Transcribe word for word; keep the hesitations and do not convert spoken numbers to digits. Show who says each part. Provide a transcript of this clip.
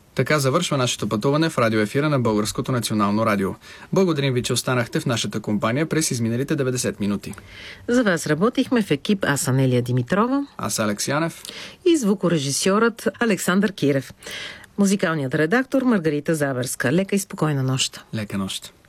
Speaker 1: Така завършва нашето пътуване в радиоефира на Българското национално радио. Благодарим ви, че останахте в нашата компания през изминалите деветдесет минути.
Speaker 2: За вас работихме в екип аз Анелия Димитрова,
Speaker 1: аз Алекс Янев
Speaker 2: и звукорежисьорът Александър Кирев. Музикалният редактор Маргарита Заберска. Лека и спокойна нощ.
Speaker 1: Лека нощ.